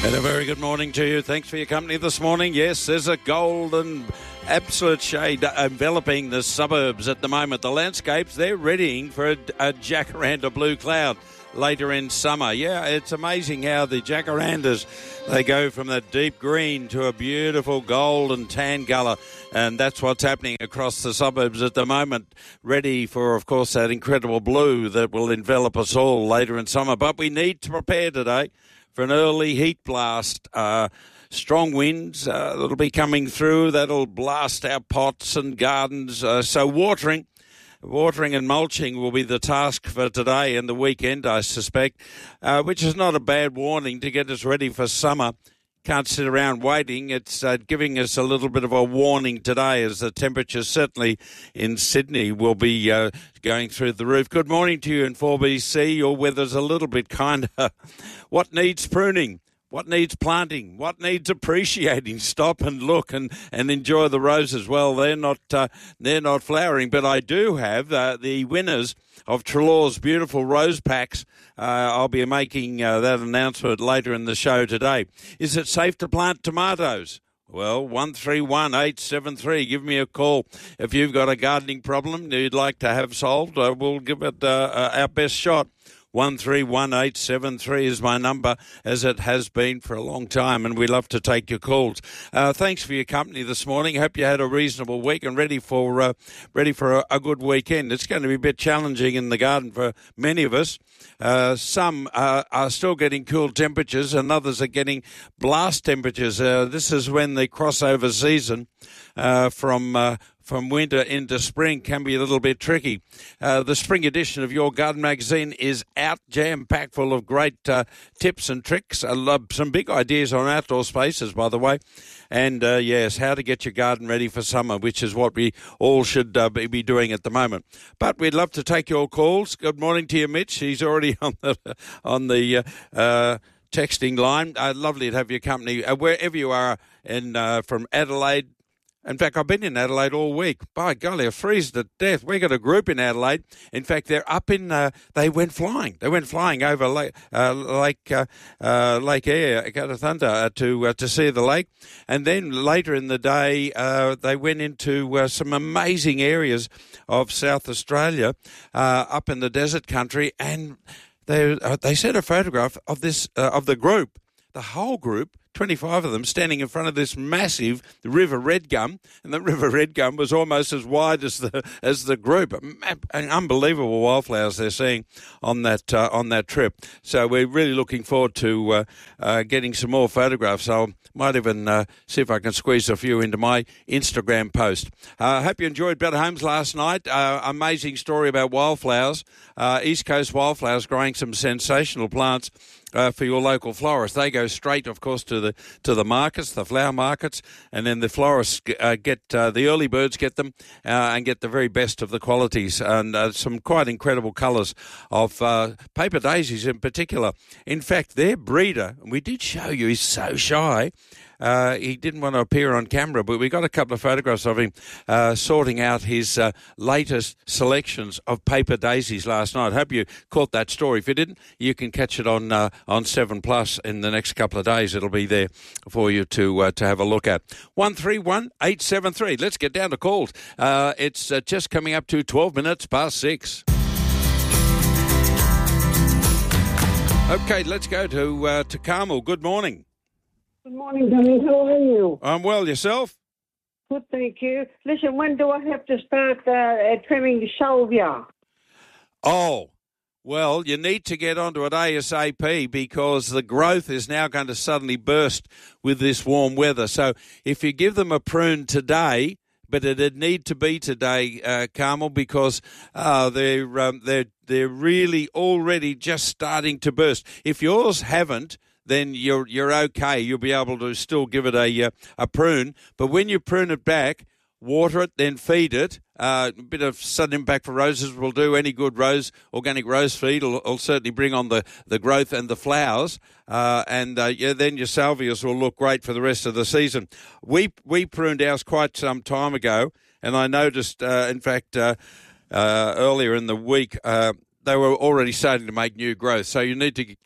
And a very good morning to you. Thanks for your company this morning. Yes, there's a golden absolute shade enveloping the suburbs at the moment. The landscapes, they're readying for a jacaranda blue cloud later in summer. Yeah, it's amazing how the jacarandas, they go from that deep green to a beautiful gold and tan colour, and that's what's happening across the suburbs at the moment, ready for, of course, that incredible blue that will envelop us all later in summer. But we need to prepare today for an early heat blast. Strong winds that'll be coming through. That'll blast our pots and gardens. So watering and mulching will be the task for today and the weekend, I suspect, which is not a bad warning to get us ready for summer. Can't sit around waiting. It's giving us a little bit of a warning today, as the temperatures certainly in Sydney will be going through the roof. Good morning to you in 4BC. Your weather's a little bit kinder. What needs pruning? What needs planting? What needs appreciating? Stop and look and enjoy the roses. Well, they're not flowering, but I do have the winners of Trelaw's beautiful rose packs. I'll be making that announcement later in the show today. Is it safe to plant tomatoes? Well, 131873. Give me a call if you've got a gardening problem you'd like to have solved. We'll give it our best shot. 131873 is my number, as it has been for a long time, and we love to take your calls. Thanks for your company this morning. Hope you had a reasonable week and ready for a good weekend. It's going to be a bit challenging in the garden for many of us. Some are still getting cool temperatures, and others are getting blast temperatures. This is when the crossover season from winter into spring can be a little bit tricky. The spring edition of Your Garden magazine is out, jam-packed full of great tips and tricks. Some big ideas on outdoor spaces, by the way. And, yes, how to get your garden ready for summer, which is what we all should be doing at the moment. But we'd love to take your calls. Good morning to you, Mitch. He's already on the texting line. Lovely to have your company. Wherever you are from Adelaide. In fact, I've been in Adelaide all week. By golly, I freeze to death. We got a group in Adelaide. In fact, they're up in. They went flying. They went flying over Lake Eyre, Catathunta, to see the lake, and then later in the day, they went into some amazing areas of South Australia, up in the desert country, and they sent a photograph of this of the group, the whole group. 25 of them standing in front of this massive River Red Gum, and the River Red Gum was almost as wide as the group. And unbelievable wildflowers they're seeing on that trip. So we're really looking forward to getting some more photographs. I might even see if I can squeeze a few into my Instagram post. I hope you enjoyed Better Homes last night. Amazing story about wildflowers. East Coast wildflowers growing some sensational plants for your local florist. They go straight, of course, to the markets, the flower markets, and then the florists get the early birds get them and get the very best of the qualities, and some quite incredible colours of paper daisies in particular. In fact, their breeder, and we did show you, he's so shy. He didn't want to appear on camera, but we got a couple of photographs of him sorting out his latest selections of paper daisies last night. Hope you caught that story. If you didn't, you can catch it on 7+ in the next couple of days. It'll be there for you to have a look at. 131873. Let's get down to calls. It's just coming up to 12 minutes past 6. Okay, let's go to Carmel. Good morning. Good morning, Danny. How are you? I'm well. Yourself? Good, thank you. Listen, when do I have to start trimming the salvia? Oh, well, you need to get onto it ASAP because the growth is now going to suddenly burst with this warm weather. So if you give them a prune today, but it'd need to be today, Carmel, because they're really already just starting to burst. If yours haven't, then you're okay. You'll be able to still give it a prune. But when you prune it back, water it, then feed it. A bit of sudden impact for roses will do. Any good organic rose feed will certainly bring on the growth and the flowers. Then your salvias will look great for the rest of the season. We pruned ours quite some time ago, and I noticed, in fact, earlier in the week, they were already starting to make new growth. So you need to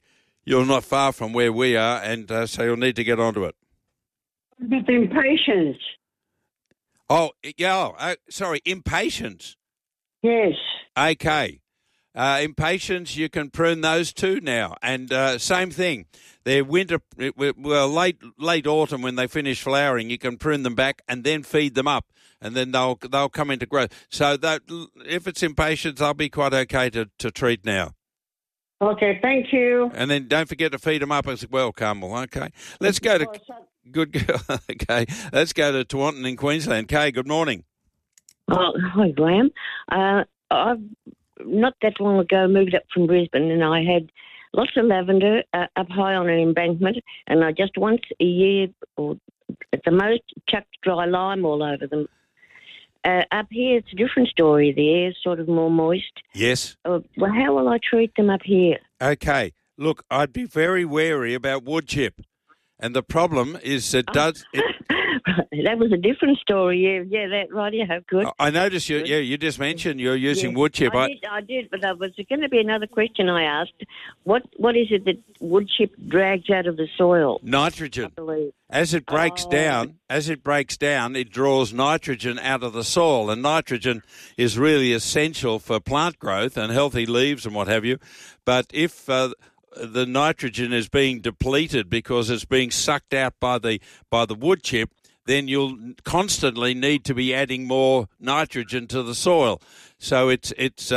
You're not far from where we are, and so you'll need to get onto it. With impatience. Oh, yeah. Sorry, impatience. Yes. Okay. Impatience, you can prune those too now. And same thing. They're winter, well, late autumn when they finish flowering, you can prune them back and then feed them up, and then they'll come into growth. So that if it's impatience, they'll be quite okay to treat now. Okay, thank you. And then don't forget to feed them up as well, Carmel. Okay. Let's go to... Good girl. Okay. Let's go to Tewantin in Queensland. Kay, good morning. Oh, hi, Graham. I've not that long ago moved up from Brisbane, and I had lots of lavender up high on an embankment, and I just once a year, or at the most, chucked dry lime all over them. Up here, it's a different story. The air's sort of more moist. Yes. Well, how will I treat them up here? Okay. Look, I'd be very wary about wood chip. And the problem is it does... That was a different story. Yeah, that right. Yeah, good. I noticed you just mentioned you're using wood chip. I did, but there was going to be another question I asked. What is it that wood chip drags out of the soil? Nitrogen. As it breaks down, it draws nitrogen out of the soil, and nitrogen is really essential for plant growth and healthy leaves and what have you. But if the nitrogen is being depleted because it's being sucked out by the wood chip, then you'll constantly need to be adding more nitrogen to the soil. So it's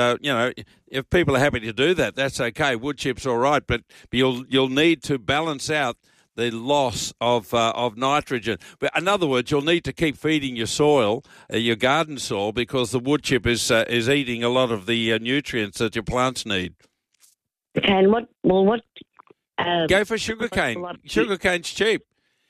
if people are happy to do that, that's okay. Wood chip's all right, but you'll need to balance out the loss of nitrogen. But in other words, you'll need to keep feeding your soil, your garden soil, because the wood chip is eating a lot of the nutrients that your plants need. Okay, and what? Go for sugarcane. Sugarcane's cheap.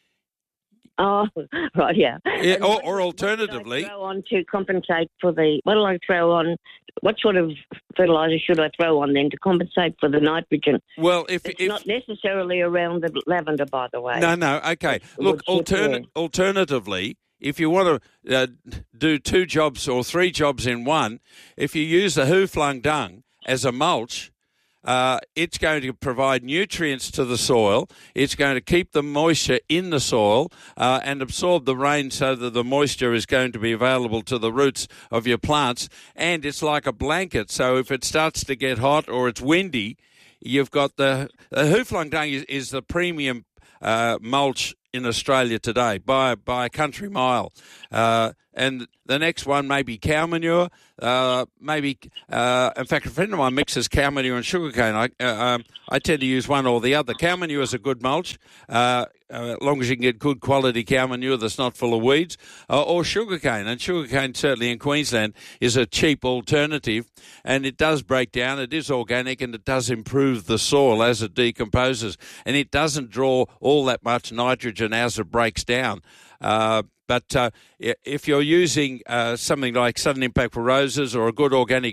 Oh, right, yeah. Or alternatively... What do I throw on to compensate for the... What do I throw on? What sort of fertiliser should I throw on then to compensate for the nitrogen? Well, if not necessarily around the lavender, by the way. No, okay. Look, alternatively, if you want to do 2 jobs or 3 jobs in one, if you use the hoo-flung dung as a mulch... it's going to provide nutrients to the soil. It's going to keep the moisture in the soil and absorb the rain so that the moisture is going to be available to the roots of your plants. And it's like a blanket. So if it starts to get hot or it's windy, you've got the hoo-flung dung is the premium mulch in Australia today by a country mile. And the next one may be cow manure. In fact, a friend of mine mixes cow manure and sugarcane. I tend to use one or the other. Cow manure is a good mulch, as long as you can get good quality cow manure that's not full of weeds, or sugarcane. And sugarcane, certainly in Queensland, is a cheap alternative, and it does break down. It is organic, and it does improve the soil as it decomposes, and it doesn't draw all that much nitrogen as it breaks down. But if you're using something like Sudden Impact for Roses or a good organic,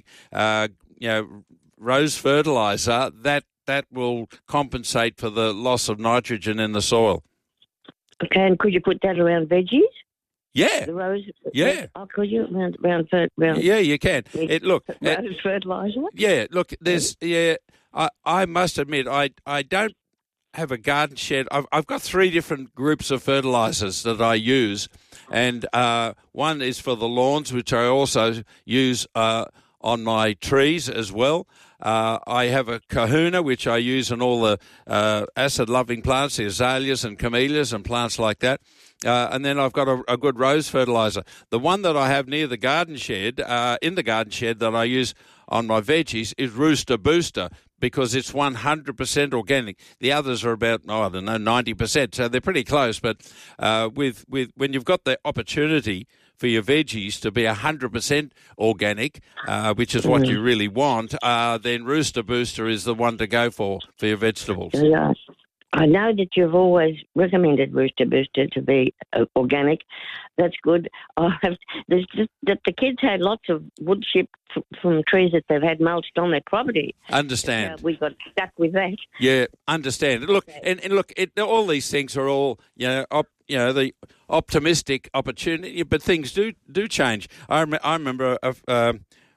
rose fertiliser, that will compensate for the loss of nitrogen in the soil. Okay, and could you put that around veggies? Yeah. The rose? Yeah. Oh, could you? Around yeah, you can. Rose fertiliser? Yeah, look, I must admit, I don't have a garden shed. I've got 3 different groups of fertilisers that I use, and one is for the lawns, which I also use on my trees as well. I have a kahuna, which I use on all the acid-loving plants, the azaleas and camellias and plants like that. And then I've got a good rose fertiliser. The one that I have near the garden shed, in the garden shed that I use on my veggies is Rooster Booster, because it's 100% organic. The others are about, 90%. So they're pretty close. But with when you've got the opportunity for your veggies to be 100% organic, which is what you really want, then Rooster Booster is the one to go for your vegetables. Yeah. I know that you've always recommended Rooster Booster to be organic. That's good. There's just that the kids had lots of wood chip from trees that they've had mulched on their property. Understand. We got stuck with that. Yeah, understand. Look, and look, all these things are all, the optimistic opportunity, but things do change. I remember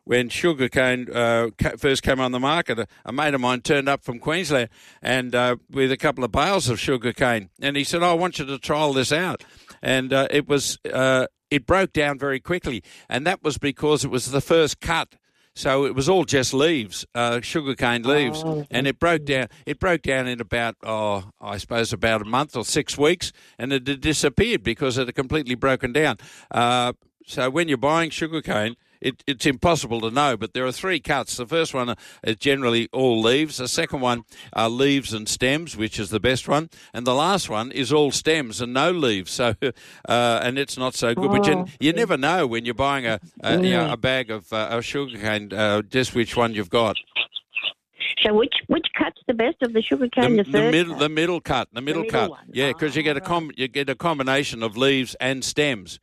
when sugarcane first came on the market. A mate of mine turned up from Queensland and with a couple of bales of sugarcane, and he said, "I want you to trial this out." And it broke down very quickly, and that was because it was the first cut. So it was all just leaves, sugarcane leaves, and it broke down. It broke down in about, I suppose, about a month or 6 weeks, and it had disappeared because it had completely broken down. So when you're buying sugarcane, it's impossible to know, but there are 3 cuts. The first one is generally all leaves. The second one are leaves and stems, which is the best one. And the last one is all stems and no leaves. So, and it's not so good. But you never know when you're buying a bag of sugarcane, just which one you've got. So which cut's the best of the sugarcane? The middle cut. The middle cut. One. Yeah, because you get a combination of leaves and stems.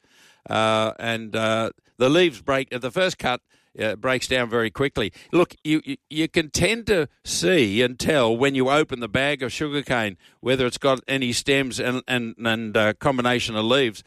The leaves break. The first cut breaks down very quickly. Look, you can tend to see and tell when you open the bag of sugarcane whether it's got any stems and combination of leaves.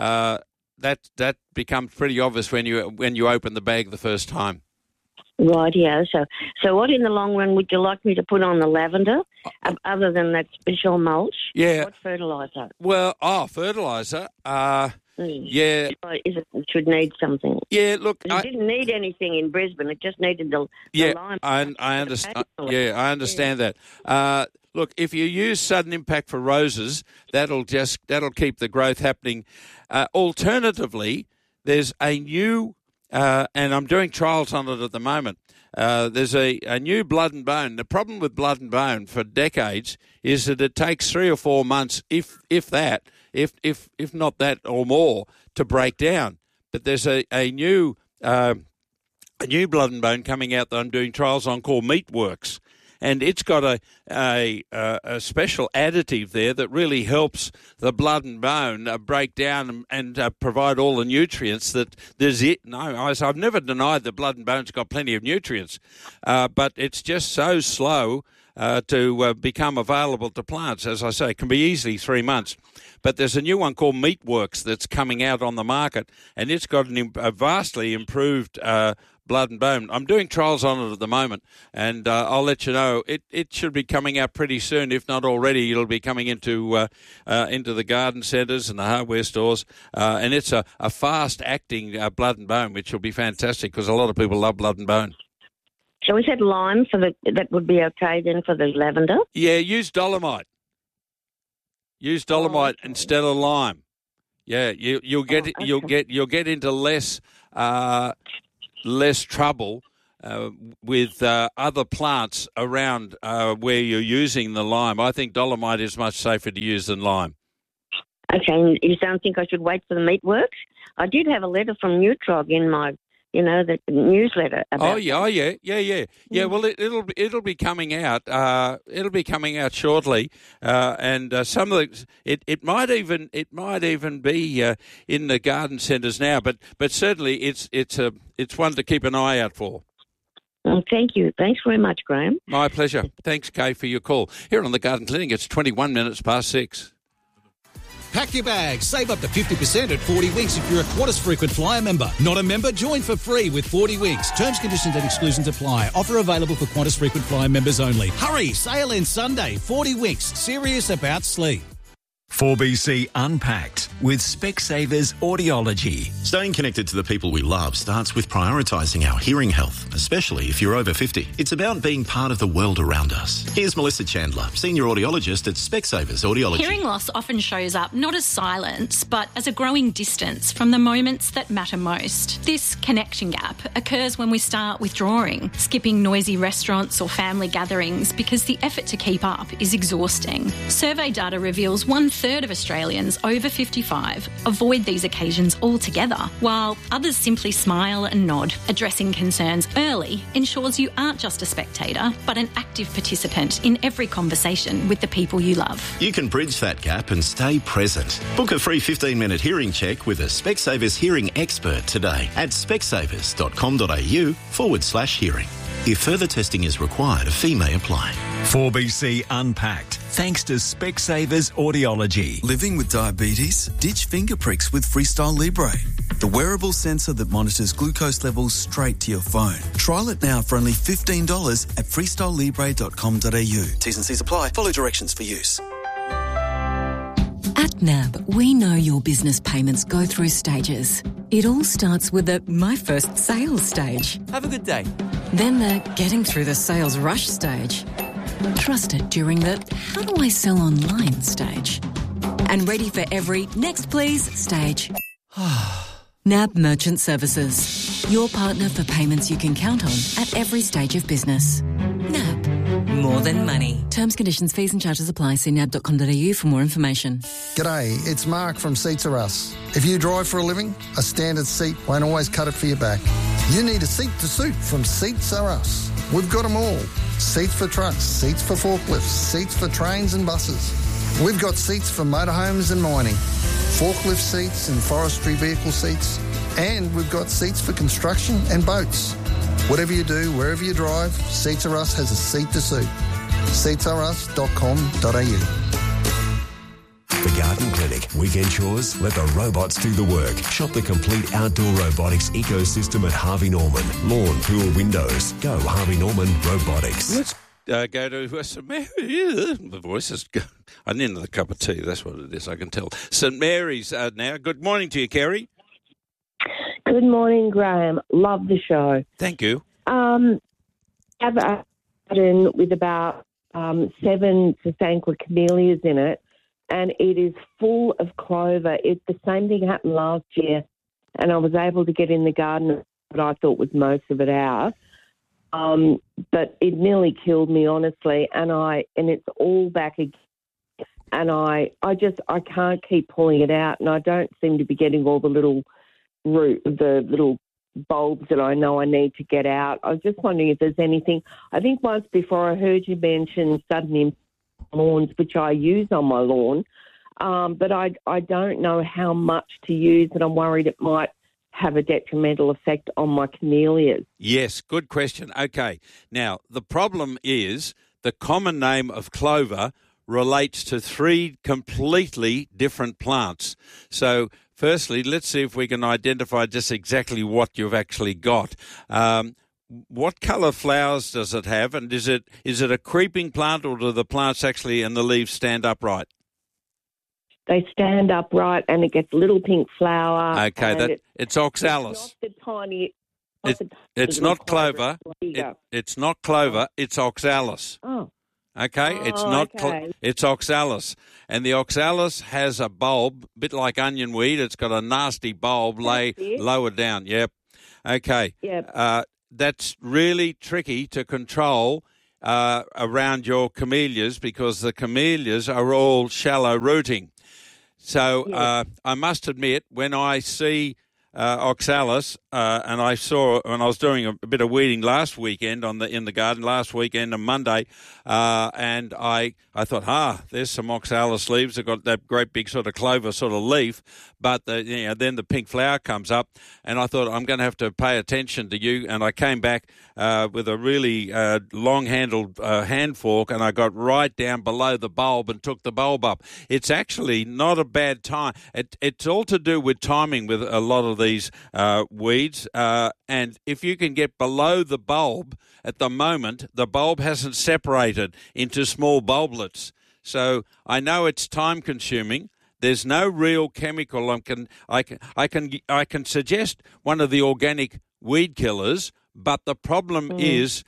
That becomes pretty obvious when you open the bag the first time. Right, yeah. So what in the long run would you like me to put on the lavender, other than that special mulch? Yeah. What fertiliser? Well, fertiliser. Yeah. It should need something. Yeah, look. It didn't need anything in Brisbane. It just needed the lime. I understand. Yeah, I understand that. Look, if you use sudden impact for roses, that'll keep the growth happening. Alternatively, there's a new, and I'm doing trials on it at the moment. There's a new Blood and Bone. The problem with Blood and Bone for decades is that it takes 3 or 4 months, if not that or more, to break down. But there's a new Blood and Bone coming out that I'm doing trials on called Meatworks, and it's got a special additive there that really helps the Blood and Bone break down and provide all the nutrients that there's it. No, I've never denied that Blood and Bone's got plenty of nutrients, but it's just so slow to become available to plants. As I say, it can be easily 3 months. But there's a new one called Meatworks that's coming out on the market, and it's got a vastly improved Blood and Bone. I'm doing trials on it at the moment, and I'll let you know. It should be coming out pretty soon, if not already. It'll be coming into the garden centres and the hardware stores, and it's a fast-acting Blood and Bone, which will be fantastic because a lot of people love Blood and Bone. So is that lime that would be okay then for the lavender? Yeah, use dolomite. Use dolomite instead of lime. Yeah, you'll get into less trouble with other plants around where you're using the lime. I think dolomite is much safer to use than lime. Okay, and you don't think I should wait for the Meatworks? I did have a letter from Nutrog in my, the newsletter about. Yeah. Well, it'll be coming out. It'll be coming out shortly, and some of it might even be in the garden centres now. But certainly it's one to keep an eye out for. Thank you. Thanks very much, Graham. My pleasure. Thanks, Kay, for your call. Here on the Garden Clinic, it's 21 minutes past 6. Pack your bags. Save up to 50% at 40 Weeks if you're a Qantas Frequent Flyer member. Not a member? Join for free with 40 Weeks. Terms, conditions and exclusions apply. Offer available for Qantas Frequent Flyer members only. Hurry! Sale ends Sunday. 40 Weeks. Serious about sleep. 4BC Unpacked with Specsavers Audiology. Staying connected to the people we love starts with prioritising our hearing health, especially if you're over 50. It's about being part of the world around us. Here's Melissa Chandler, Senior Audiologist at Specsavers Audiology. Hearing loss often shows up not as silence, but as a growing distance from the moments that matter most. This connection gap occurs when we start withdrawing, skipping noisy restaurants or family gatherings because the effort to keep up is exhausting. Survey data reveals 1/3 of Australians over 55 avoid these occasions altogether, while others simply smile and nod. Addressing concerns early ensures you aren't just a spectator, but an active participant in every conversation with the people you love. You can bridge that gap and stay present. Book a free 15-minute hearing check with a Specsavers hearing expert today at specsavers.com.au/hearing. If further testing is required, a fee may apply. 4BC Unpacked. thanks to Specsavers Audiology. Living with diabetes? Ditch finger pricks with Freestyle Libre, the wearable sensor that monitors glucose levels straight to your phone. Trial it now for only $15 at freestylelibre.com.au. T's and C's apply. Follow directions for use. At NAB, we know your business payments go through stages. It all starts with the My First Sales stage. Have a good day. Then the Getting Through the Sales Rush stage. Trusted during the How do I sell online stage. And ready for every Next Please stage. NAB Merchant Services. Your partner for payments you can count on at every stage of business. NAB. More than money. Terms, conditions, fees and charges apply. See nab.com.au for more information. G'day, it's Mark from Seats Are Us. If you drive for a living, a standard seat won't always cut it for your back. You need a seat to suit from Seats Are Us. We've got them all. Seats for trucks, seats for forklifts, seats for trains and buses. We've got seats for motorhomes and mining, forklift seats and forestry vehicle seats, and we've got seats for construction and boats. Whatever you do, wherever you drive, Seats Are Us has a seat to suit. seatsarus.com.au. The Garden Clinic. Weekend chores? Let the robots do the work. Shop the complete outdoor robotics ecosystem at Harvey Norman. Lawn, pool, windows. Go Harvey Norman Robotics. Let's go to St Mary's. The voice is... I need another cup of tea. That's what it is, I can tell. St Mary's now. Good morning to you, Kerry. Good morning, Graham. Love the show. Thank you. I have a garden with about 7 Sasanqua camellias in it, and it is full of clover. The same thing happened last year, and I was able to get in the garden, but I thought was most of it out. But it nearly killed me, honestly, and it's all back again. And I can't keep pulling it out, and I don't seem to be getting all the little bulbs that I know I need to get out. I was just wondering if there's anything. I think once before I heard you mention sudden lawns, which I use on my lawn, but I don't know how much to use, and I'm worried it might have a detrimental effect on my camellias. Yes, good question. Okay. Now, the problem is the common name of clover relates to 3 completely different plants. So, firstly, let's see if we can identify just exactly what you've actually got. What colour flowers does it have, and is it a creeping plant, or do the plants actually and the leaves stand upright? They stand upright, and it gets a little pink flower. Okay, it's oxalis. It's not the tiny. It's not clover. It's not clover. It's oxalis. Oh. Okay, it's not. Okay. It's oxalis, and the oxalis has a bulb, a bit like onion weed. It's got a nasty bulb lower down. Yep. Okay. Yep. That's really tricky to control around your camellias, because the camellias are all shallow rooting. So I must admit, when I see oxalis, and I saw when I was doing a bit of weeding last weekend in the garden last weekend on Monday, and I thought, there's some oxalis leaves. They've got that great big sort of clover sort of leaf, but then the pink flower comes up, and I thought I'm going to have to pay attention to you. And I came back with a really long-handled hand fork, and I got right down below the bulb and took the bulb up. It's actually not a bad time. It's all to do with timing with a lot of these weeds, and if you can get below the bulb, at the moment the bulb hasn't separated into small bulblets. So I know it's time consuming. There's no real chemical. I can suggest one of the organic weed killers, but the problem is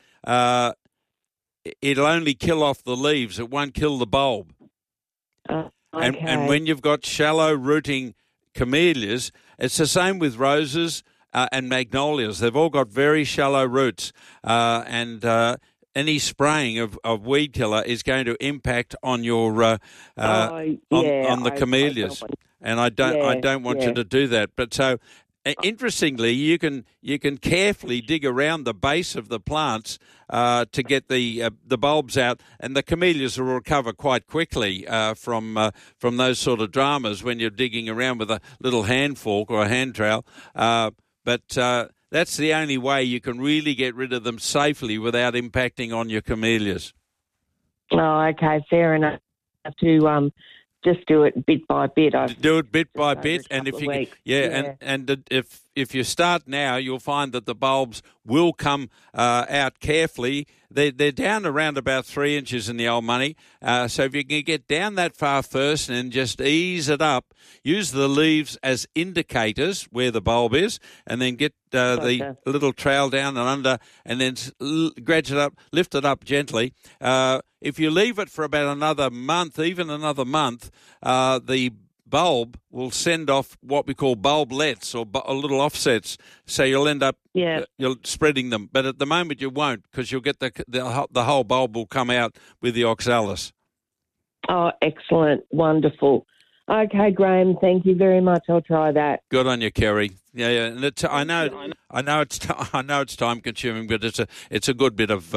it'll only kill off the leaves. It won't kill the bulb. Okay. And when you've got shallow rooting camellias, it's the same with roses and magnolias. They've all got very shallow roots, and any spraying of weed killer is going to impact on your on the camellias. I don't want you to do that. But so interestingly, you can carefully dig around the base of the plants to get the bulbs out, and the camellias will recover quite quickly from those sort of dramas when you're digging around with a little hand fork or a hand trowel. But that's the only way you can really get rid of them safely without impacting on your camellias. Oh, okay, fair enough. have to just do it bit by bit. Do it bit by bit, and if you if you start now, you'll find that the bulbs will come out carefully. They're down around about 3 inches in the old money. So if you can get down that far first and just ease it up, use the leaves as indicators where the bulb is, and then get the little trowel down and under, and then lift it up gently. If you leave it for about another month, the bulb will send off what we call bulblets or little offsets. So you'll end up you're spreading them. But at the moment you won't, because you'll get the whole bulb will come out with the oxalis. Oh, excellent. Wonderful. Okay, Graham, thank you very much. I'll try that. Good on you, Kerry. Yeah. And I know it's time consuming, but it's a good bit of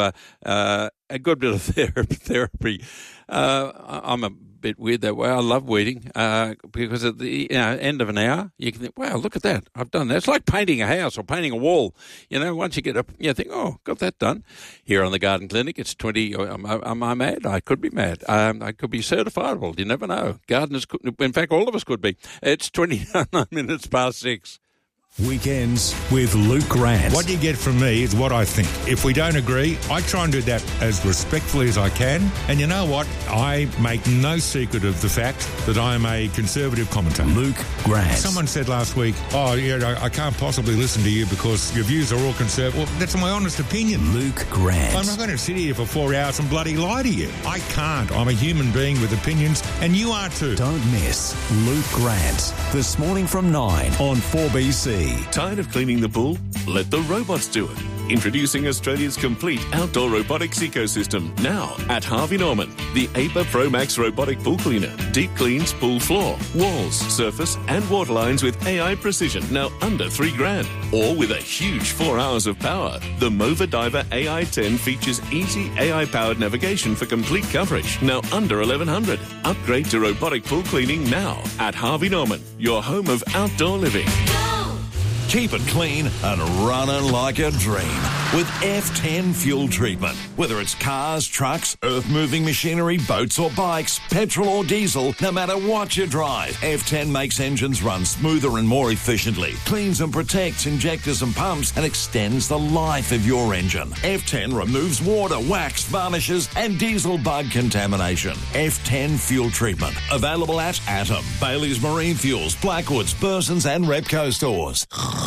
therapy. I'm a bit weird that way. I love weeding because at the end of an hour, you can think, wow, look at that. I've done that. It's like painting a house or painting a wall. Once you get up, you think, oh, got that done. Here on the Garden Clinic, it's 20. Am I mad? I could be mad. I could be certifiable. You never know. Gardeners could, in fact, all of us could be. It's 29 minutes past 6. Weekends with Luke Grant. What you get from me is what I think. If we don't agree, I try and do that as respectfully as I can. And you know what? I make no secret of the fact that I am a conservative commentator. Luke Grant. Someone said last week, I can't possibly listen to you because your views are all conservative. Well, that's my honest opinion. Luke Grant. I'm not going to sit here for 4 hours and bloody lie to you. I can't. I'm a human being with opinions, and you are too. Don't miss Luke Grant this morning from 9 on 4BC. Tired of cleaning the pool? Let the robots do it. Introducing Australia's complete outdoor robotics ecosystem now at Harvey Norman. The APA Pro Max robotic pool cleaner deep cleans pool floor, walls, surface and water lines with AI precision, now under $3,000. Or with a huge 4 hours of power, the Mova Diver AI10 features easy AI-powered navigation for complete coverage, now under $1,100. Upgrade to robotic pool cleaning now at Harvey Norman, your home of outdoor living. Keep it clean and running like a dream with F10 fuel treatment. Whether it's cars, trucks, earth-moving machinery, boats or bikes, petrol or diesel, no matter what you drive, F10 makes engines run smoother and more efficiently, cleans and protects injectors and pumps, and extends the life of your engine. F10 removes water, wax, varnishes and diesel bug contamination. F10 fuel treatment. Available at Atom, Bailey's Marine Fuels, Blackwoods, Burson's and Repco stores.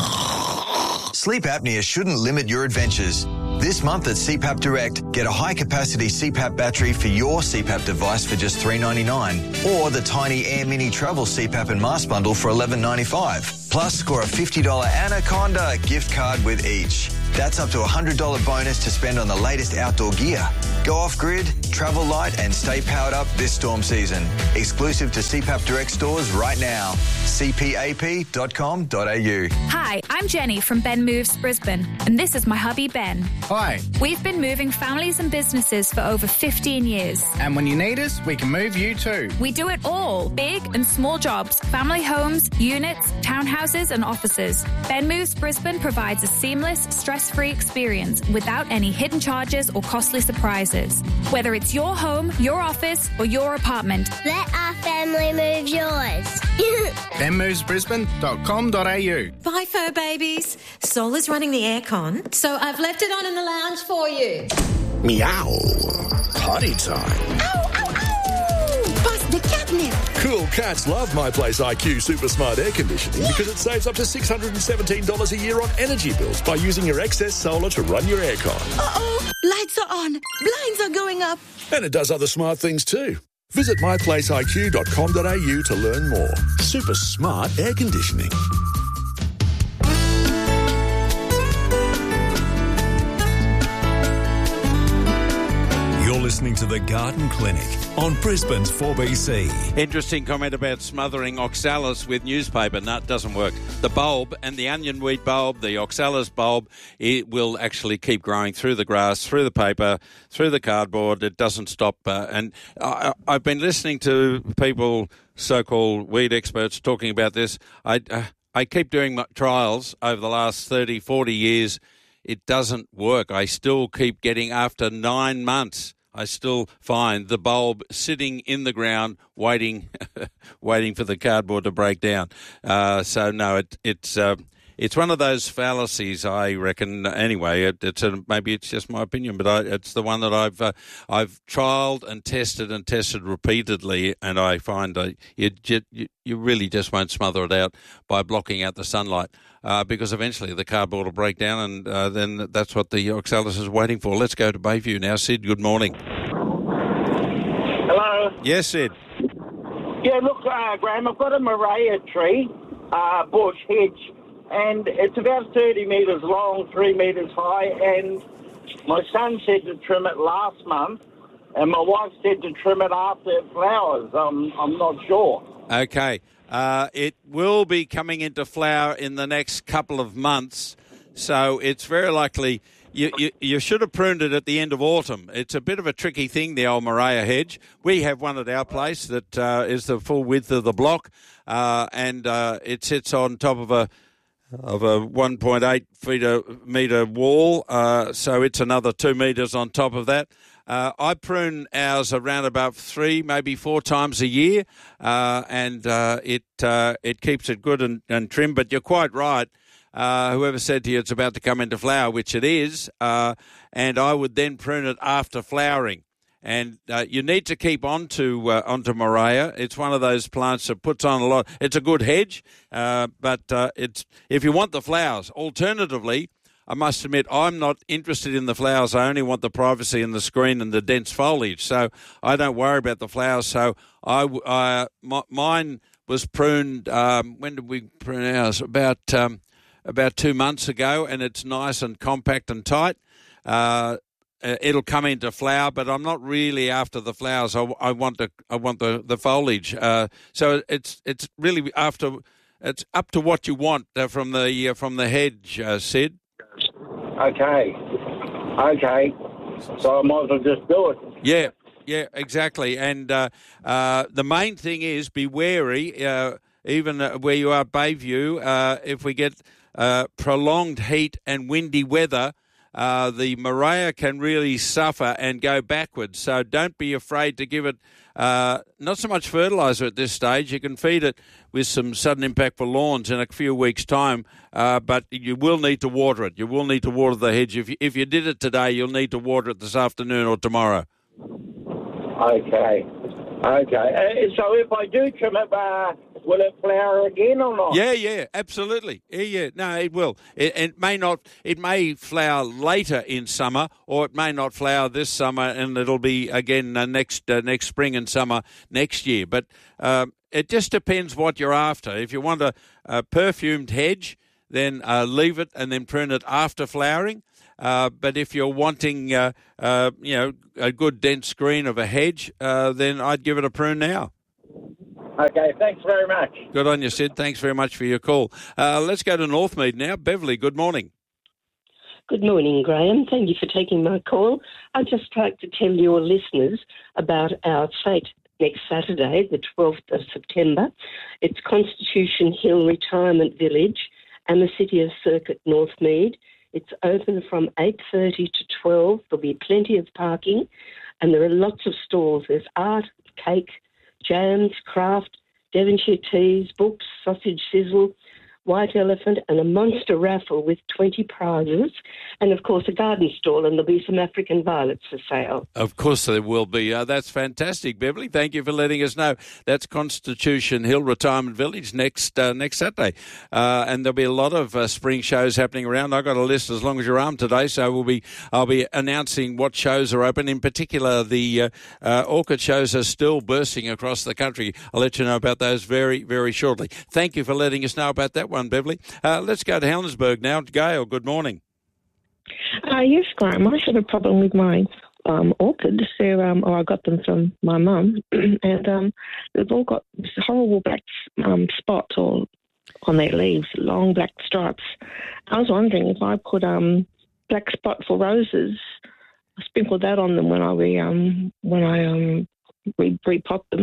Sleep apnea shouldn't limit your adventures. This month at CPAP Direct, get a high-capacity CPAP battery for your CPAP device for just $3.99, or the tiny Air Mini Travel CPAP and mask bundle for $11.95. Plus, score a $50 Anaconda gift card with each. That's up to a $100 bonus to spend on the latest outdoor gear. Go off-grid, travel light and stay powered up this storm season. Exclusive to CPAP Direct stores right now. cpap.com.au. Hi, I'm Jenny from Ben Moves Brisbane, and this is my hubby Ben. Hi. We've been moving families and businesses for over 15 years. And when you need us, we can move you too. We do it all. Big and small jobs, family homes, units, townhouses and offices. Ben Moves Brisbane provides a seamless, stress-free experience without any hidden charges or costly surprises. Whether it's your home, your office or your apartment. Let our family move yours. benmovesbrisbane.com.au. Bye, fur babies. Sol is running the aircon, so I've left it on in the lounge for you. Meow. Potty time. Ow, ow, ow! Bust the catnip. Cool cats love My Place IQ Super Smart Air Conditioning because it saves up to $617 a year on energy bills by using your excess solar to run your aircon. Uh-oh, lights are on, blinds are going up. And it does other smart things too. Visit myplaceiq.com.au to learn more. Super smart air conditioning. You're listening to The Garden Clinic on Brisbane's 4BC. Interesting comment about smothering oxalis with newspaper. No, it doesn't work. The bulb and the onion weed bulb, the oxalis bulb, it will actually keep growing through the grass, through the paper, through the cardboard. It doesn't stop. And I've been listening to people, so-called weed experts, talking about this. I keep doing my trials over the last 30, 40 years. It doesn't work. I still keep getting, after 9 months, I still find the bulb sitting in the ground waiting waiting for the cardboard to break down. So no, it's one of those fallacies, I reckon. Anyway, maybe it's just my opinion, but it's the one that I've trialled and tested repeatedly, and I find you really just won't smother it out by blocking out the sunlight, because eventually the cardboard will break down, and then that's what the Oxalis is waiting for. Let's go to Bayview now. Sid, good morning. Hello. Yes, Sid. Yeah, look, Graham, I've got a Maria tree, bush hedge, and it's about 30 metres long, 3 metres high, and my son said to trim it last month, and my wife said to trim it after it flowers. I'm not sure. Okay. It will be coming into flower in the next couple of months, so it's very likely you should have pruned it at the end of autumn. It's a bit of a tricky thing, the old Maria hedge. We have one at our place that is the full width of the block, and it sits on top of a 1.8 metre wall, so it's another 2 metres on top of that. I prune ours around about 3, maybe 4 times a year, and it keeps it good and trim. But you're quite right. Whoever said to you it's about to come into flower, which it is, and I would then prune it after flowering. And you need to keep onto Maria. It's one of those plants that puts on a lot. It's a good hedge, but it's if you want the flowers. Alternatively, I must admit, I'm not interested in the flowers. I only want the privacy and the screen and the dense foliage. So I don't worry about the flowers. So mine was pruned. When did we prune ours? About 2 months ago, and it's nice and compact and tight. It'll come into flower, but I'm not really after the flowers. I want the foliage. So it's really it's up to what you want from the hedge, Sid. Okay. So I might as well just do it. Yeah, exactly. And the main thing is be wary, even where you are, Bayview, if we get prolonged heat and windy weather, the Maria can really suffer and go backwards. So don't be afraid to give it not so much fertiliser at this stage. You can feed it with some sudden impact for lawns in a few weeks' time, but you will need to water it. You will need to water the hedge. If you did it today, you'll need to water it this afternoon or tomorrow. Okay. So if I do trim it, will it flower again or not? Yeah, absolutely. Yeah. No, it will. It may not. It may flower later in summer, or it may not flower this summer, and it'll be again next spring and summer next year. But it just depends what you're after. If you want a perfumed hedge, then leave it and then prune it after flowering. But if you're wanting, a good dense screen of a hedge, then I'd give it a prune now. Okay, thanks very much. Good on you, Sid. Thanks very much for your call. Let's go to Northmead now. Beverly, good morning. Good morning, Graham. Thank you for taking my call. I'd just like to tell your listeners about our fete next Saturday, the 12th of September. It's Constitution Hill Retirement Village and the City of Circuit, Northmead. It's open from 8:30 to 12. There'll be plenty of parking, and there are lots of stalls. There's art, cake, jams, craft, Devonshire teas, books, sausage sizzle, white elephant, and a monster raffle with 20 prizes, and of course a garden stall, and there'll be some African violets for sale. Of course there will be. That's fantastic, Beverly. Thank you for letting us know. That's Constitution Hill Retirement Village next Saturday, and there'll be a lot of spring shows happening around. I've got a list as long as your arm today, so I'll be announcing what shows are open. In particular, the orchid shows are still bursting across the country. I'll let you know about those very, very shortly. Thank you for letting us know about that one, Beverly. Let's go to Helensburgh now. Gail, good morning. Yes, Graham. I have a problem with my orchids. I got them from my mum, and they've all got this horrible black spots all on their leaves, long black stripes. I was wondering if I put black spot for roses, I sprinkled that on them when I repot them.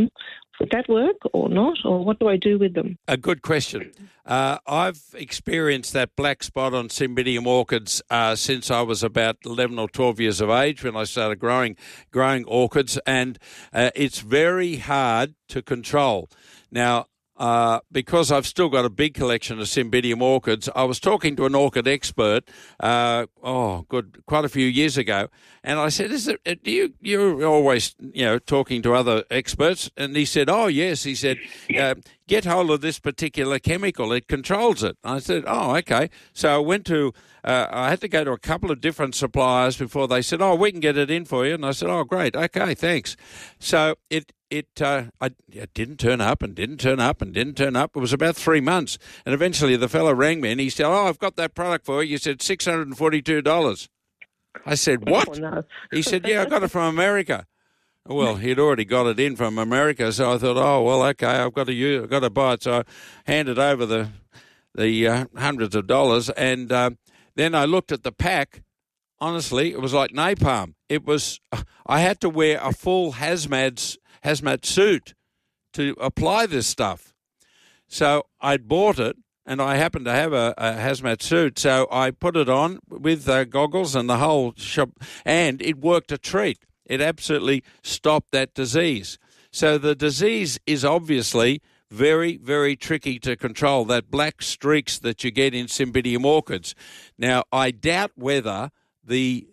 Would that work or not? Or what do I do with them? A good question. I've experienced that black spot on Cymbidium orchids since I was about 11 or 12 years of age when I started growing orchids, and it's very hard to control. Now, because I've still got a big collection of Cymbidium orchids, I was talking to an orchid expert, quite a few years ago, and I said, you're always, talking to other experts? And he said, oh, yes. He said, get hold of this particular chemical. It controls it. I said, oh, okay. So I went to, I had to go to a couple of different suppliers before they said, oh, we can get it in for you. And I said, oh, great. Okay, thanks. So it didn't turn up and didn't turn up and didn't turn up. It was about 3 months. And eventually the fellow rang me and he said, oh, I've got that product for you. He said, $642. I said, what? Oh, no. He said, yeah, I got it from America. Well, he'd already got it in from America, so I thought, oh, well, okay, I've got to buy it. So I handed over the hundreds of dollars, and then I looked at the pack. Honestly, it was like napalm. I had to wear a full hazmat suit to apply this stuff. So I'd bought it, and I happened to have a hazmat suit, so I put it on with goggles and the whole shop, and it worked a treat. It absolutely stopped that disease. So the disease is obviously very, very tricky to control, that black streaks that you get in Cymbidium orchids. Now, I doubt whether the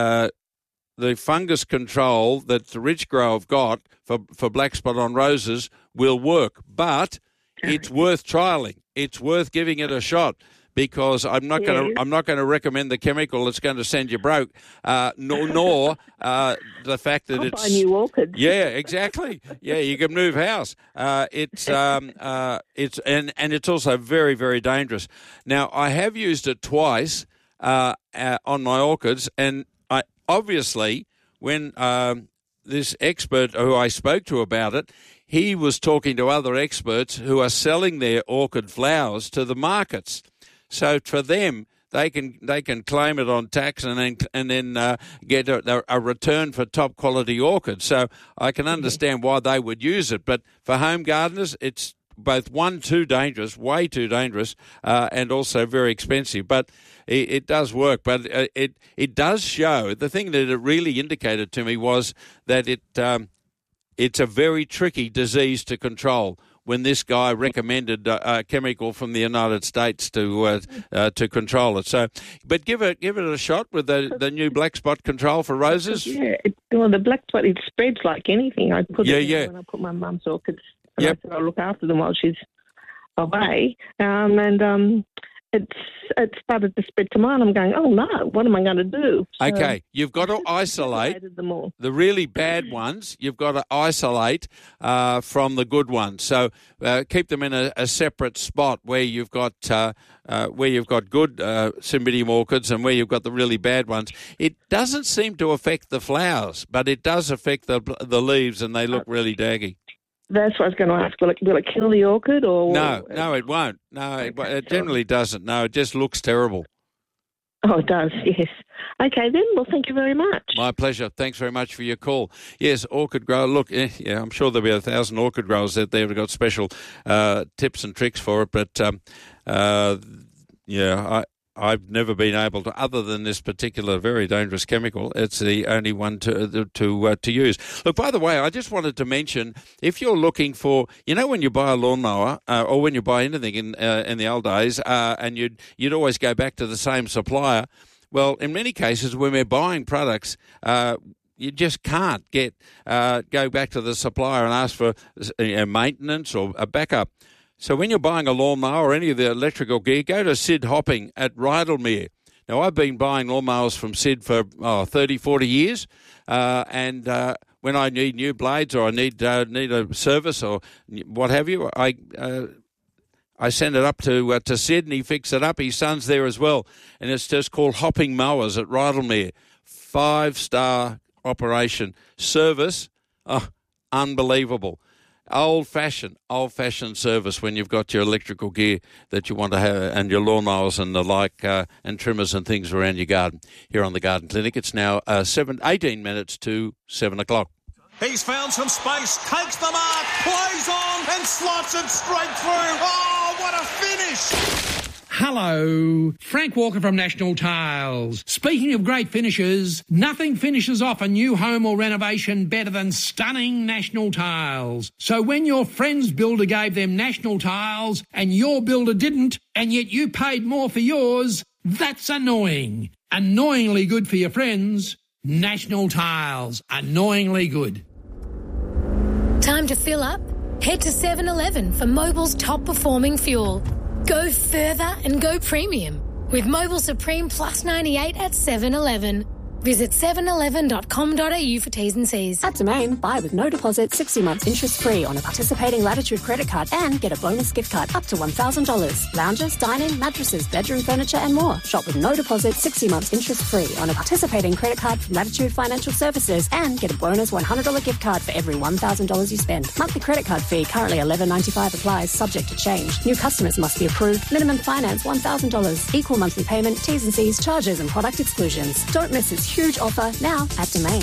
fungus control that the Rich Grow have got for black spot on roses will work, but it's worth trialling. It's worth giving it a shot, because I'm not going to recommend the chemical that's going to send you broke, nor the fact that I'll buy new orchids. Yeah, exactly. Yeah, you can move house. It's also very, very dangerous. Now, I have used it twice on my orchids, and I obviously when this expert who I spoke to about it, he was talking to other experts who are selling their orchid flowers to the markets. So for them, they can claim it on tax and then get a return for top quality orchids. So I can understand why they would use it. But for home gardeners, it's both too dangerous, way too dangerous, and also very expensive. But it does work. But it does show. The thing that it really indicated to me was that it's a very tricky disease to control. When this guy recommended a chemical from the United States to control it, but give it a shot with the new black spot control for roses. Yeah, the black spot, it spreads like anything. I put it when I put my mum's orchids. And I said I'll look after them while she's away, and it started to spread to mine. I'm going, oh no, what am I going to do? So okay, you've got to isolate the really bad ones. You've got to isolate from the good ones. So keep them in a separate spot where you've got good Cymbidium orchids and where you've got the really bad ones. It doesn't seem to affect the flowers, but it does affect the leaves, and they look really daggy. That's what I was going to ask. Will it kill the orchid? Or No, it won't. No, it generally doesn't. No, it just looks terrible. Oh, it does, yes. Okay, then. Well, thank you very much. My pleasure. Thanks very much for your call. Yes, orchid grower. Look, I'm sure there'll be 1,000 orchid growers out there who've got special tips and tricks for it, but I've never been able to, other than this particular very dangerous chemical. It's the only one to use. Look, by the way, I just wanted to mention, if you're looking for, when you buy a lawnmower or when you buy anything in the old days, and you'd always go back to the same supplier. Well, in many cases, when we're buying products, you just can't go back to the supplier and ask for maintenance or a backup. So when you're buying a lawnmower or any of the electrical gear, go to Sid Hopping at Rydalmere. Now, I've been buying lawnmowers from Sid for 30, 40 years, and when I need new blades or I need a service or what have you, I send it up to Sid and he fixes it up. His son's there as well, and it's just called Hopping Mowers at Rydalmere. 5-star operation. Service, unbelievable. Old-fashioned service when you've got your electrical gear that you want to have and your lawnmowers and the like and trimmers and things around your garden. Here on the Garden Clinic, it's now 18 minutes to 7 o'clock. He's found some space, takes the mark, plays on and slots it straight through. Oh, what a finish! Hello, Frank Walker from National Tiles. Speaking of great finishes, nothing finishes off a new home or renovation better than stunning National Tiles. So when your friend's builder gave them National Tiles and your builder didn't, and yet you paid more for yours, that's annoying. Annoyingly good for your friends. National Tiles. Annoyingly good. Time to fill up? Head to 7-Eleven for Mobil's top-performing fuel. Go further and go premium with Mobil Supreme Plus 98 at 7-Eleven. Visit 711.com.au for T's and C's. At Domain, buy with no deposit, 60 months interest-free on a participating Latitude credit card and get a bonus gift card up to $1,000. Lounges, dining, mattresses, bedroom furniture and more. Shop with no deposit, 60 months interest-free on a participating credit card from Latitude Financial Services and get a bonus $100 gift card for every $1,000 you spend. Monthly credit card fee currently $11.95 applies, subject to change. New customers must be approved. Minimum finance $1,000. Equal monthly payment, T's and C's, charges and product exclusions. Don't miss this huge offer now at Domain.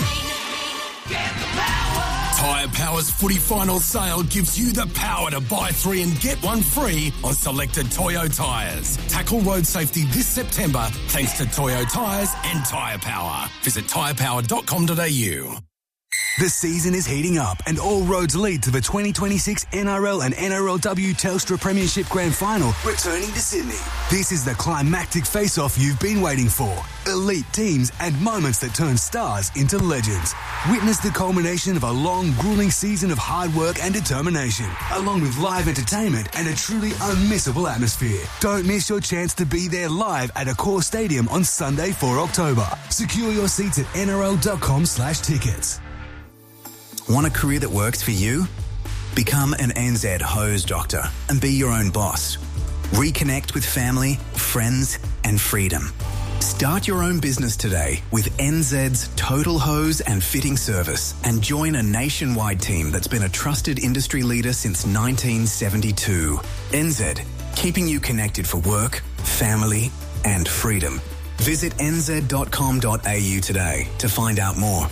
Tyre Power's footy final sale gives you the power to buy 3 and get 1 free on selected Toyo tyres. Tackle road safety this September thanks to Toyo tyres and Tyre Power. Visit tyrepower.com.au. The season is heating up and all roads lead to the 2026 NRL and NRLW Telstra Premiership Grand Final returning to Sydney. This is the climactic face-off you've been waiting for. Elite teams and moments that turn stars into legends. Witness the culmination of a long, grueling season of hard work and determination, along with live entertainment and a truly unmissable atmosphere. Don't miss your chance to be there live at Accor Stadium on Sunday, 4 October. Secure your seats at nrl.com/tickets. Want a career that works for you? Become an NZ hose doctor and be your own boss. Reconnect with family, friends, and freedom. Start your own business today with NZ's Total Hose and Fitting Service and join a nationwide team that's been a trusted industry leader since 1972. NZ, keeping you connected for work, family, and freedom. Visit nz.com.au today to find out more.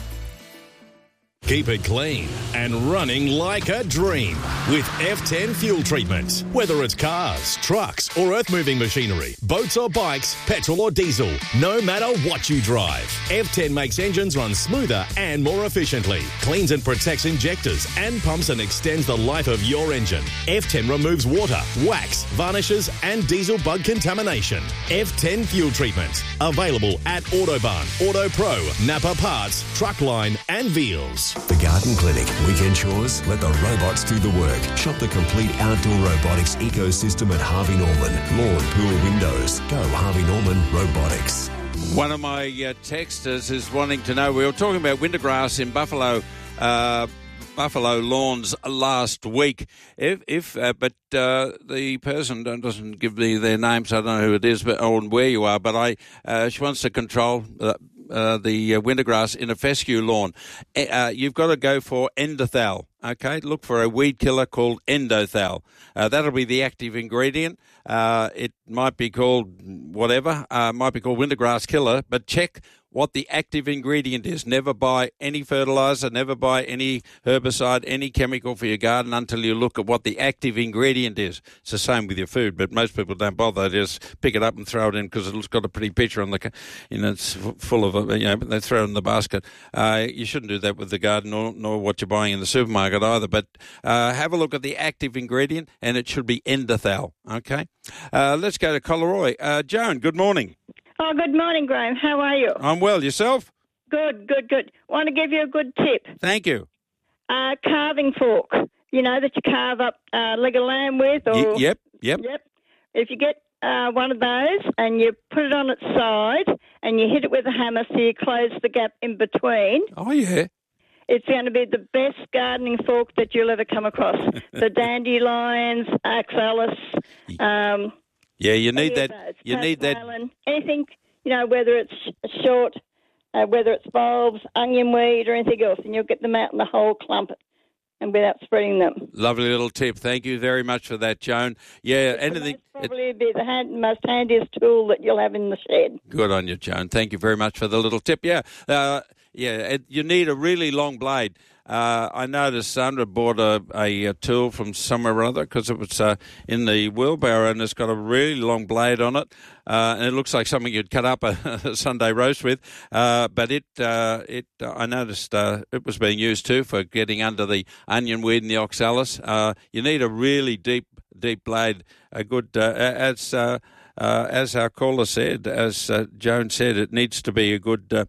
Keep it clean and running like a dream with F10 fuel treatment. Whether it's cars, trucks or earth-moving machinery, boats or bikes, petrol or diesel, no matter what you drive, F10 makes engines run smoother and more efficiently, cleans and protects injectors and pumps and extends the life of your engine. F10 removes water, wax, varnishes and diesel bug contamination. F10 fuel treatment. Available at Autobarn, Auto Pro, Napa Parts, Truckline and Veals. The Garden Clinic. Weekend chores? Let the robots do the work. Shop the complete outdoor robotics ecosystem at Harvey Norman. Lawn, pool, windows. Go Harvey Norman Robotics. One of my texters is wanting to know, we were talking about wintergrass in Buffalo Lawns last week. But the person doesn't give me their name, so I don't know who it is, or where you are. But she wants to control the wintergrass in a fescue lawn. You've got to go for Endothal. Okay, look for a weed killer called Endothal. That'll be the active ingredient. It might be called whatever. Might be called wintergrass killer, but check what the active ingredient is. Never buy any fertilizer, never buy any herbicide, any chemical for your garden until you look at what the active ingredient is. It's the same with your food, but most people don't bother. They just pick it up and throw it in because it's got a pretty picture on the, it's full of, but they throw it in the basket. You shouldn't do that with the garden nor what you're buying in the supermarket either, but have a look at the active ingredient and it should be Endothal, okay? Let's go to Collaroy. Joan, good morning. Oh, good morning, Graham. How are you? I'm well. Yourself? Good. Want to give you a good tip. Thank you. Carving fork. You know, that you carve up leg of lamb with? Or Yep. If you get one of those and you put it on its side and you hit it with a hammer so you close the gap in between. Oh, yeah. It's going to be the best gardening fork that you'll ever come across. The dandelions, axalis. Yeah, you need that. You need that. Anything, whether it's short, whether it's bulbs, onion weed, or anything else, and you'll get them out in the whole clump and without spreading them. Lovely little tip. Thank you very much for that, Joan. Yeah, anything. Probably be the most handiest tool that you'll have in the shed. Good on you, Joan. Thank you very much for the little tip. You need a really long blade. I noticed Sandra bought a tool from somewhere or other because it was in the wheelbarrow and it's got a really long blade on it. And it looks like something you'd cut up a Sunday roast with. But I noticed it was being used too for getting under the onion weed and the oxalis. You need a really deep blade, a good, as our caller said, as Joan said, it needs to be a good,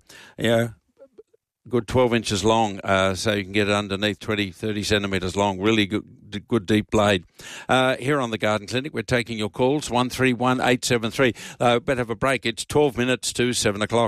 good 12 inches long, so you can get it underneath 20, 30 centimetres long. Really good deep blade. Here on the Garden Clinic, we're taking your calls, 131 873. Better have a break. It's 12 minutes to 7 o'clock.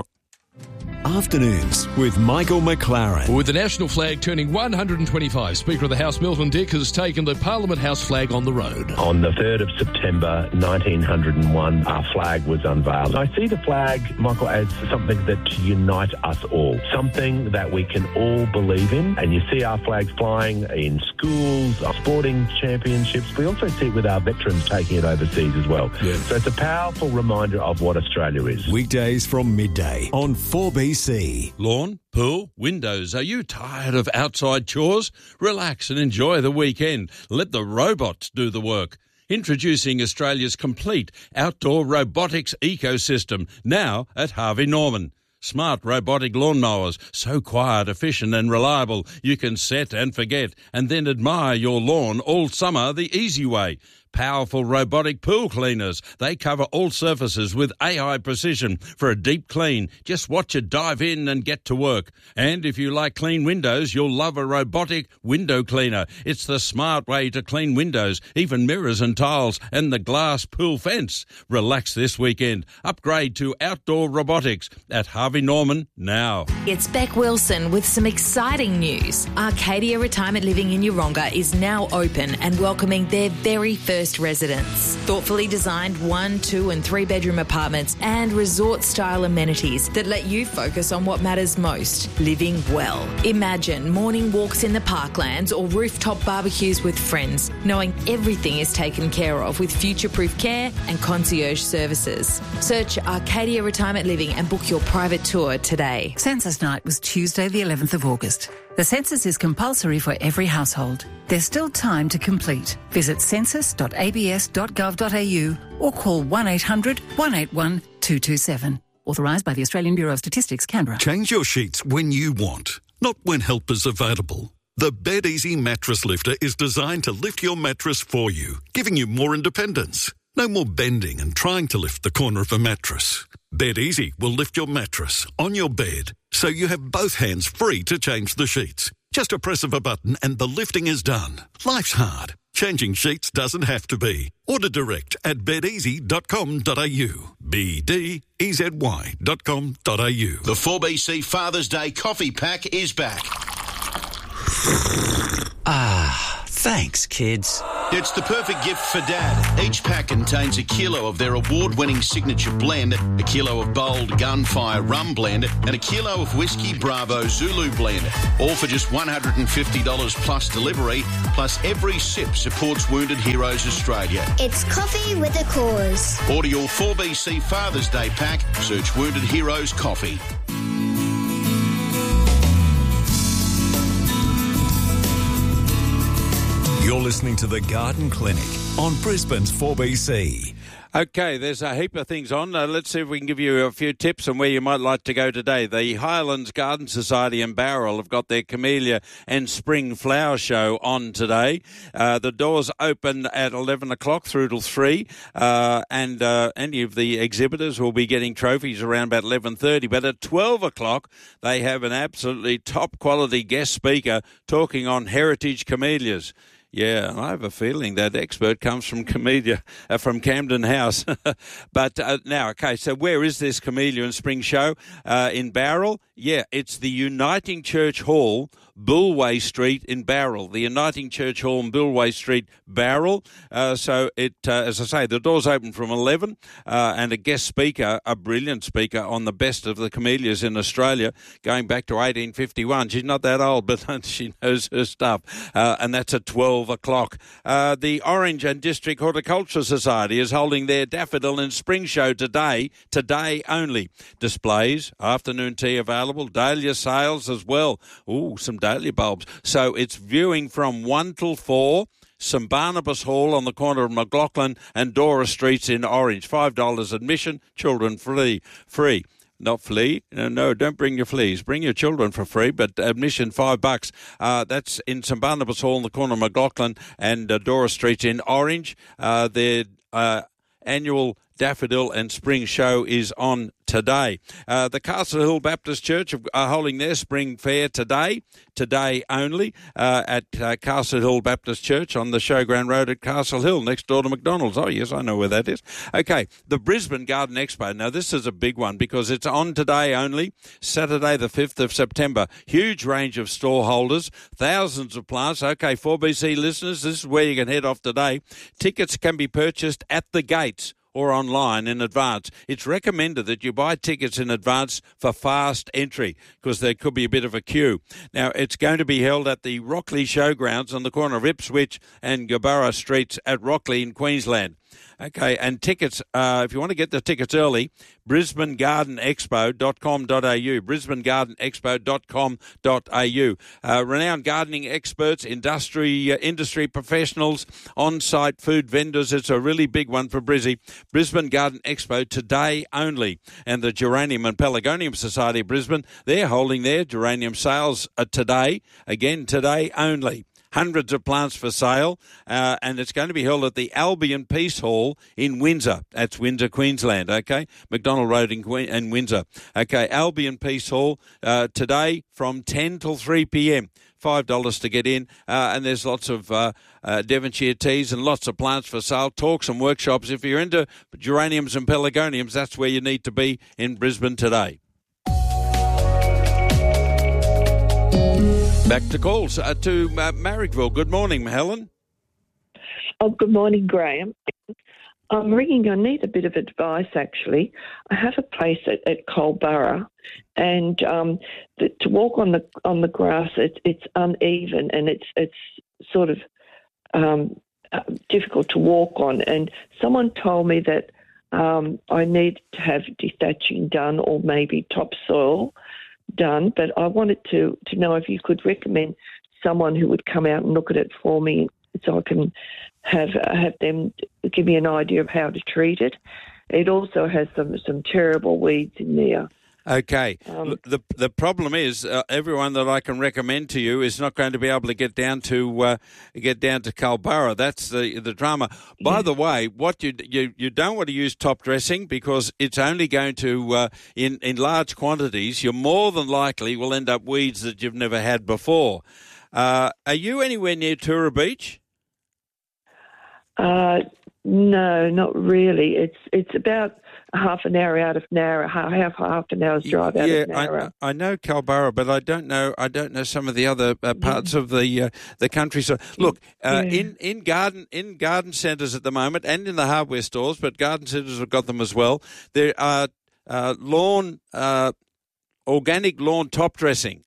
Afternoons with Michael McLaren. With the national flag turning 125, Speaker of the House Milton Dick has taken the Parliament House flag on the road. On the 3rd of September 1901, our flag was unveiled. I see the flag, Michael, as something that to unite us all, something that we can all believe in. And you see our flags flying in schools, sporting championships. We also see it with our veterans taking it overseas as well. Yeah. So it's a powerful reminder of what Australia is. Weekdays from midday on 4BC. Lawn, pool, windows. Are you tired of outside chores? Relax and enjoy the weekend. Let the robots do the work. Introducing Australia's complete outdoor robotics ecosystem, now at Harvey Norman. Smart robotic lawnmowers, so quiet, efficient and reliable you can set and forget and then admire your lawn all summer the easy way. Powerful robotic pool cleaners. They cover all surfaces with AI precision for a deep clean. Just watch it dive in and get to work. And if you like clean windows, you'll love a robotic window cleaner. It's the smart way to clean windows, even mirrors and tiles, and the glass pool fence. Relax this weekend. Upgrade to outdoor robotics at Harvey Norman now. It's Beck Wilson with some exciting news. Arcadia Retirement Living in Yeronga is now open and welcoming their very first residents. Thoughtfully designed 1, 2 and 3 bedroom apartments and resort style amenities that let you focus on what matters most, living well. Imagine morning walks in the parklands or rooftop barbecues with friends, knowing everything is taken care of with future-proof care and concierge services. Search Arcadia Retirement Living and book your private tour today. Census night was Tuesday the 11th of August. The census is compulsory for every household. There's still time to complete. Visit census.abs.gov.au or call 1800 181 227. Authorised by the Australian Bureau of Statistics, Canberra. Change your sheets when you want, not when help is available. The Bed Easy Mattress Lifter is designed to lift your mattress for you, giving you more independence. No more bending and trying to lift the corner of a mattress. Bed Easy will lift your mattress on your bed so you have both hands free to change the sheets. Just a press of a button and the lifting is done. Life's hard. Changing sheets doesn't have to be. Order direct at bedeasy.com.au. BDEZY.com.au. The 4BC Father's Day Coffee Pack is back. Thanks, kids. It's the perfect gift for Dad. Each pack contains a kilo of their award-winning signature blend, a kilo of bold Gunfire Rum Blend, and a kilo of Whiskey Bravo Zulu Blend. All for just $150 plus delivery, plus every sip supports Wounded Heroes Australia. It's coffee with a cause. Order your 4BC Father's Day pack. Search Wounded Heroes Coffee. You're listening to The Garden Clinic on Brisbane's 4BC. Okay, there's a heap of things on. Let's see if we can give you a few tips on where you might like to go today. The Highlands Garden Society in Bowral have got their Camellia and Spring Flower Show on today. The doors open at 11 o'clock through till 3, and any of the exhibitors will be getting trophies around about 11:30. But at 12 o'clock, they have an absolutely top-quality guest speaker talking on heritage camellias. Yeah, I have a feeling that expert comes from Camellia, from Camden House. But now, okay, so where is this Camellia and Spring Show? In Bowral? Yeah, it's the Uniting Church Hall, Bulway Street in Bowral. The Uniting Church Hall in Bulway Street, Bowral. So it, as I say, the doors open from 11, and a guest speaker, a brilliant speaker on the best of the camellias in Australia, going back to 1851. She's not that old, but she knows her stuff. And that's at 12 o'clock. The Orange and District Horticulture Society is holding their Daffodil and Spring Show today only. Displays, afternoon tea available, dahlia sales as well. Ooh, some dahlia bulbs. So it's viewing from 1 till 4. St Barnabas Hall on the corner of McLaughlin and Dora Streets in Orange. $5 admission, children free. Not flea. No, don't bring your fleas. Bring your children for free, but admission $5. That's in St Barnabas Hall on the corner of McLaughlin and Dora Streets in Orange. Their annual Daffodil and Spring Show is on today. The Castle Hill Baptist Church are holding their spring fair today only, at Castle Hill Baptist Church on the Showground Road at Castle Hill, next door to McDonald's. Oh, yes, I know where that is. Okay, the Brisbane Garden Expo. Now, this is a big one because it's on today only, Saturday the 5th of September. Huge range of stall holders, thousands of plants. Okay, 4BC listeners, this is where you can head off today. Tickets can be purchased at the gates or online in advance. It's recommended that you buy tickets in advance for fast entry because there could be a bit of a queue. Now, it's going to be held at the Rockley Showgrounds on the corner of Ipswich and Gabara Streets at Rockley in Queensland. Okay, and tickets, if you want to get the tickets early, brisbanegardenexpo.com.au, brisbanegardenexpo.com.au. Renowned gardening experts, industry professionals, on-site food vendors. It's a really big one for Brizzy. Brisbane Garden Expo today only. And the Geranium and Pelargonium Society of Brisbane, they're holding their geranium sales today, again today only. Hundreds of plants for sale, and it's going to be held at the Albion Peace Hall in Windsor. That's Windsor, Queensland, okay? McDonald Road in Windsor. Okay, Albion Peace Hall today from 10 till 3 p.m. $5 to get in, and there's lots of Devonshire teas and lots of plants for sale, talks and workshops. If you're into geraniums and pelargoniums, that's where you need to be in Brisbane today. Back to calls to Marrickville. Good morning, Helen. Oh, good morning, Graham. I'm ringing. I need a bit of advice, actually. I have a place at Culburra, and to walk on the grass, it's uneven and it's sort of difficult to walk on. And someone told me that I need to have dethatching done or maybe topsoil done, but I wanted to know if you could recommend someone who would come out and look at it for me so I can have them give me an idea of how to treat it. It also has some terrible weeds in there. Okay. The problem is everyone that I can recommend to you is not going to be able to get down to Culburra. That's the drama. By the way, what you don't want to use top dressing because it's only going to in large quantities. You more than likely will end up weeds that you've never had before. Are you anywhere near Tura Beach? No, not really. It's about half an hour out of Nowra, half an hour's drive out of Nowra. I know Culburra, but I don't know some of the other parts of the country. So look, in garden centres at the moment, and in the hardware stores, but garden centres have got them as well. There are organic lawn top dressing.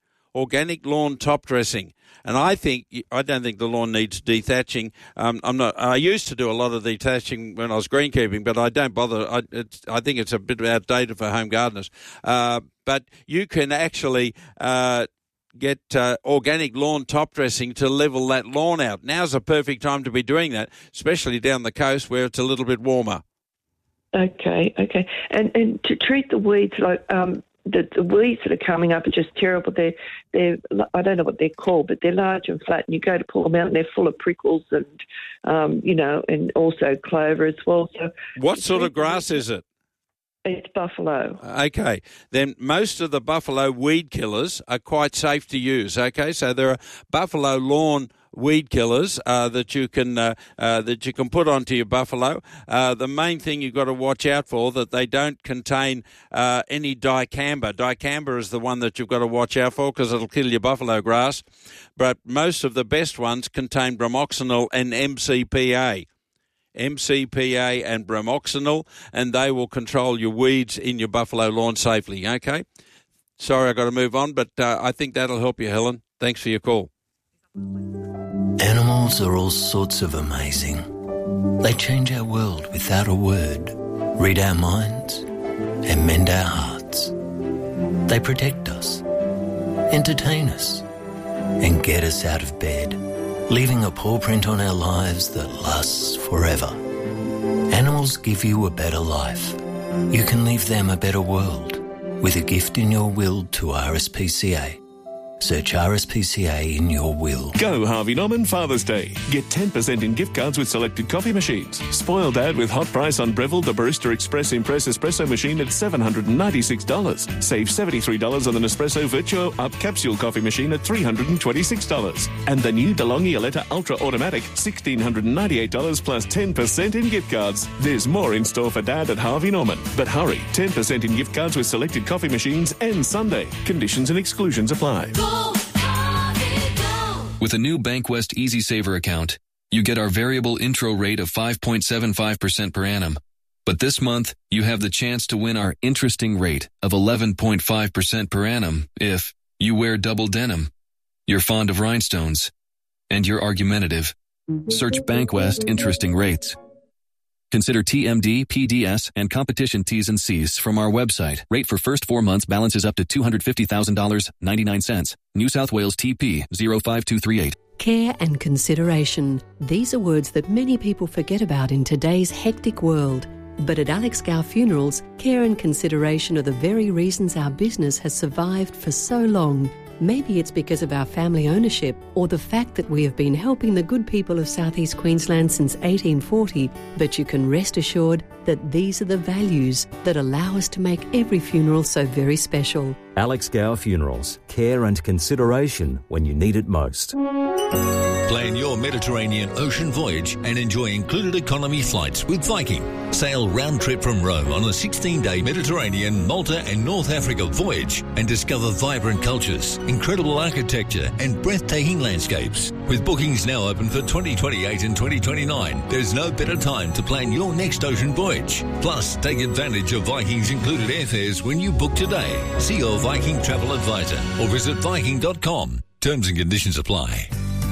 And I don't think the lawn needs dethatching. I used to do a lot of dethatching when I was greenkeeping, but I don't bother. I think it's a bit outdated for home gardeners. But you can actually get organic lawn top dressing to level that lawn out. Now's a perfect time to be doing that, especially down the coast where it's a little bit warmer. Okay. And to treat the weeds like. The weeds that are coming up are just terrible. They're I don't know what they're called, but they're large and flat, and you go to pull them out, and they're full of prickles and and also clover as well. So, what sort of grass is it? It's buffalo. Okay, then most of the buffalo weed killers are quite safe to use. Okay, so there are buffalo lawn weed killers that you can put onto your buffalo. The main thing you've got to watch out for that they don't contain any dicamba. Dicamba is the one that you've got to watch out for because it'll kill your buffalo grass. But most of the best ones contain bromoxynil and MCPA. MCPA and bromoxynil, and they will control your weeds in your buffalo lawn safely. Okay? Sorry, I've got to move on, but I think that'll help you, Helen. Thanks for your call. Animals are all sorts of amazing. They change our world without a word, read our minds, and mend our hearts. They protect us, entertain us, and get us out of bed, leaving a paw print on our lives that lasts forever. Animals give you a better life. You can leave them a better world with a gift in your will to RSPCA. Search RSPCA in your will. Go Harvey Norman Father's Day. Get 10% in gift cards with selected coffee machines. Spoil Dad with hot price on Breville the Barista Express Impress Espresso machine at $796. Save $73 on the Nespresso Virtuo Up Capsule coffee machine at $326. And the new DeLonghi Aletta Ultra Automatic, $1,698 plus 10% in gift cards. There's more in store for Dad at Harvey Norman. But hurry, 10% in gift cards with selected coffee machines and Sunday. Conditions and exclusions apply. With a new Bankwest Easy Saver account, you get our variable intro rate of 5.75% per annum. But this month, you have the chance to win our interesting rate of 11.5% per annum if you wear double denim, you're fond of rhinestones, and you're argumentative. Search Bankwest Interesting Rates. Consider TMD, PDS, and competition T's and C's from our website. Rate for first 4 months balances up to $250,000, 99 cents. New South Wales TP 05238. Care and consideration. These are words that many people forget about in today's hectic world. But at Alex Gow Funerals, care and consideration are the very reasons our business has survived for so long. Maybe it's because of our family ownership or the fact that we have been helping the good people of Southeast Queensland since 1840, but you can rest assured that these are the values that allow us to make every funeral so very special. Alex Gow Funerals. Care and consideration when you need it most. Plan your Mediterranean ocean voyage and enjoy included economy flights with Viking. Sail round trip from Rome on a 16-day Mediterranean, Malta and North Africa voyage and discover vibrant cultures, incredible architecture and breathtaking landscapes. With bookings now open for 2028 and 2029, there's no better time to plan your next ocean voyage. Plus, take advantage of Viking's included airfares when you book today. See your Viking travel advisor or visit Viking.com. Terms and conditions apply.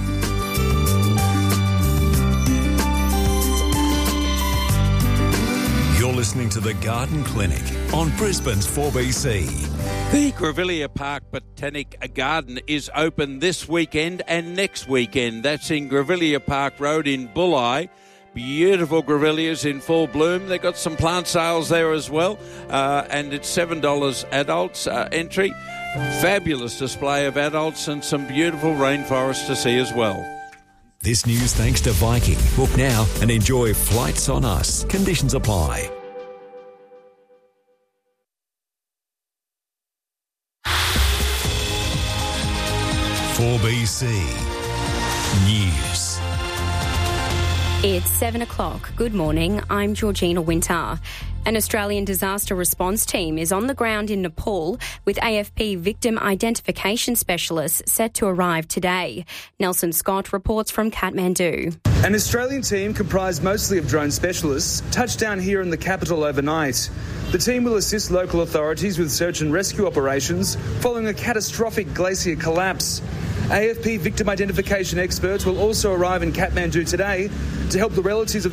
You're listening to The Garden Clinic on Brisbane's 4BC. The Grevillea Park Botanic Garden is open this weekend and next weekend. That's in Grevillea Park Road in Bulli. Beautiful grevilleas in full bloom. They've got some plant sales there as well. And it's $7 adults entry. Fabulous display of adults and some beautiful rainforest to see as well. This news thanks to Viking. Book now and enjoy flights on us. Conditions apply. .4BC News. It's 7 o'clock. Good morning. I'm Georgina Winter. An Australian disaster response team is on the ground in Nepal with AFP victim identification specialists set to arrive today. Nelson Scott reports from Kathmandu. An Australian team comprised mostly of drone specialists touched down here in the capital overnight. The team will assist local authorities with search and rescue operations following a catastrophic glacier collapse. AFP victim identification experts will also arrive in Kathmandu today to help the relatives of